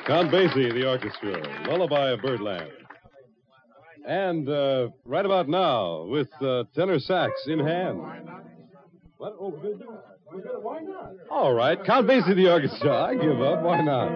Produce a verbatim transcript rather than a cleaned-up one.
Count Basie, the orchestra, Lullaby of Birdland. And uh, right about now, with uh, tenor sax in hand. What? Oh, we're going to do it. Why not? All right, Count Basie, the orchestra. I give up. Why not?